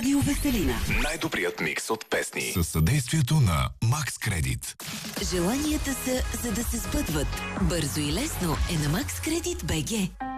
Радио Веселина. Най-добрият микс от песни. Със съдействието на Max Credit. Желанията са, за да се сбъдват. Бързо и лесно е на Max Credit BG.